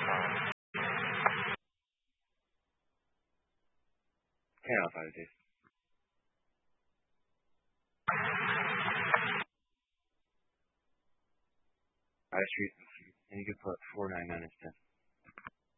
10 です。I shoot, and you can put 499 instead.